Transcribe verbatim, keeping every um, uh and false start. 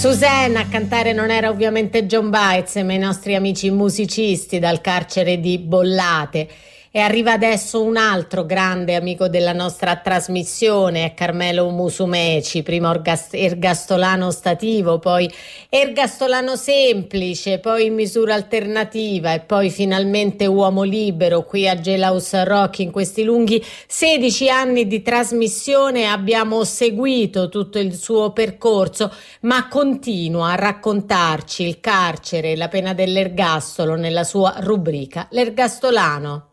Suzanne a cantare non era ovviamente John Baez, ma i nostri amici musicisti dal carcere di Bollate. E arriva adesso un altro grande amico della nostra trasmissione, è Carmelo Musumeci, prima orgas- ergastolano stativo, poi ergastolano semplice, poi in misura alternativa e poi finalmente uomo libero qui a Jailhouse Rock. In questi lunghi sedici anni di trasmissione abbiamo seguito tutto il suo percorso, ma continua a raccontarci il carcere e la pena dell'ergastolo nella sua rubrica L'Ergastolano.